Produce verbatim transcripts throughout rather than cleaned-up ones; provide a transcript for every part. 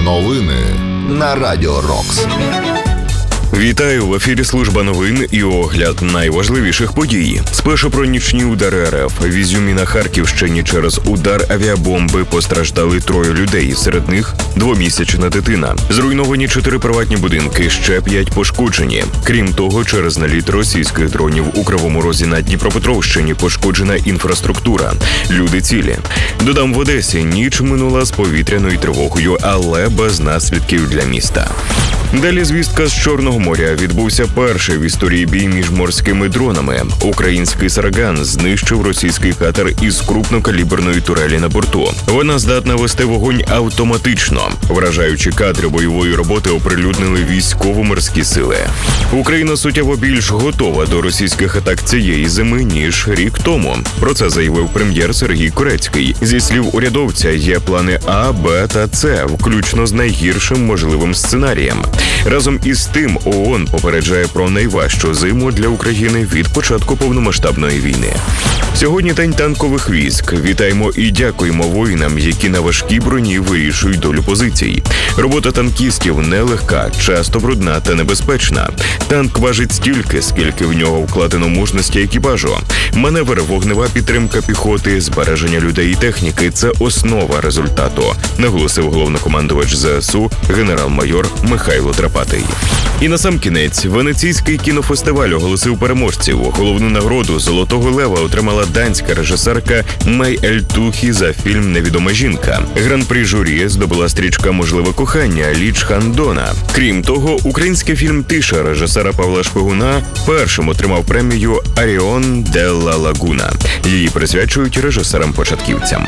Новини на Радіо Рокс. Вітаю, в ефірі служба новин і огляд найважливіших подій. Спершу про нічні удари РФ. В Ізюмі на Харківщині через удар авіабомби постраждали троє людей, серед них двомісячна дитина. Зруйновані чотири приватні будинки, ще п'ять пошкоджені. Крім того, через наліт російських дронів у Кривому Розі на Дніпропетровщині пошкоджена інфраструктура. Люди цілі. Додам, в Одесі ніч минула з повітряною тривогою, але без наслідків для міста. Далі звістка з Чорного моря. Відбувся перший в історії бій між морськими дронами. Український «Сарган» знищив російський катер із крупнокаліберної турелі на борту. Вона здатна вести вогонь автоматично. Вражаючі кадри бойової роботи оприлюднили військово-морські сили. Україна суттєво більш готова до російських атак цієї зими, ніж рік тому. Про це заявив прем'єр Сергій Корецький. Зі слів урядовця, є плани А, Б та С, включно з найгіршим можливим сценарієм. Разом із тим, ООН попереджає про найважчу зиму для України від початку повномасштабної війни. Сьогодні День танкових військ. Вітаємо і дякуємо воїнам, які на важкій броні вирішують долю позицій. Робота танкістів нелегка, часто брудна та небезпечна. Танк важить стільки, скільки в нього вкладено мужності екіпажу. Маневр, вогнева підтримка піхоти, збереження людей і техніки – це основа результату, наголосив головнокомандувач ЗСУ генерал-майор Михайло Драпатий. І насамкінець, Венеційський кінофестиваль оголосив переможців. Головну нагороду «Золотого лева» отримала данська режисерка Мей Ельтухі за фільм «Невідома жінка». Гран-прі журі здобула стрічка «Можливе кохання» Ліч Хандона. Крім того, український фільм «Тиша» режисера Павла Шпигуна першим отримав премію «Аріон делла Лагуна». Її присвячують режисерам-початківцям.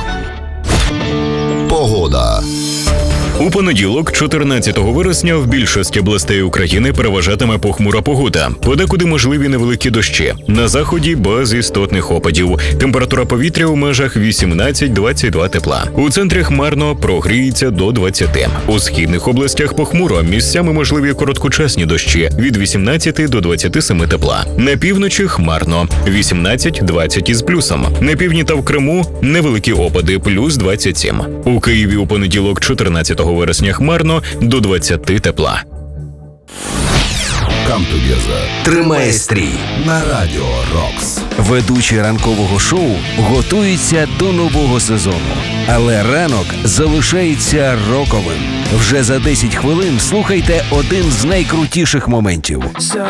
Погода. У понеділок, чотирнадцятого вересня, в більшості областей України переважатиме похмура погода. Подекуди можливі невеликі дощі. На заході без істотних опадів. Температура повітря у межах вісімнадцять-двадцять два тепла. У центрі хмарно, прогріється до двадцяти. У східних областях похмуро, місцями можливі короткочасні дощі від вісімнадцяти до двадцяти семи тепла. На півночі хмарно, вісімнадцять-двадцять із плюсом. На півдні та в Криму невеликі опади, плюс двадцять сім. У Києві у понеділок, чотирнадцятого вересня, хмарно, до двадцяти тепла. Come together. Тримає стрій На Радіо Рокс. Ведучі ранкового шоу готуються до нового сезону. Але ранок залишається роковим. Вже за десять хвилин слухайте один з найкрутіших моментів. So